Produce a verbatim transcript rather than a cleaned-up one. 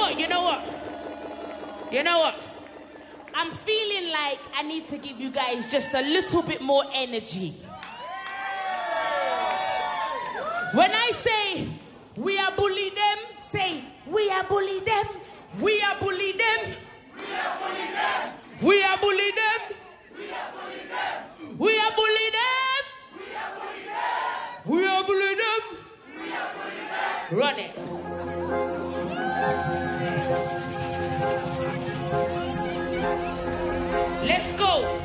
what? You know what? You know what? I'm feeling like I need to give you guys just a little bit more energy. When I say we are bully them, say we are bully them. We are bully them. We are bully them. We are bully them. We are bully them. We are bully them. We are bully them. We are bully them. We are bully them. Run it. Let's go.